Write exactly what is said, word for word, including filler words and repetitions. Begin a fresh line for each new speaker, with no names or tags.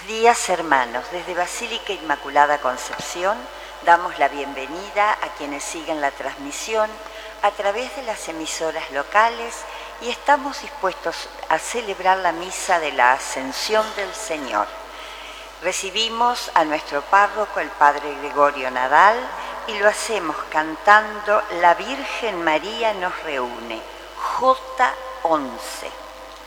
días, hermanos. Desde Basílica Inmaculada Concepción damos la bienvenida a quienes siguen la transmisión a través de las emisoras locales y estamos dispuestos a celebrar la misa de la Ascensión del Señor. Recibimos a nuestro párroco, el Padre Gregorio Nadal, y lo hacemos cantando La Virgen María nos reúne, J once.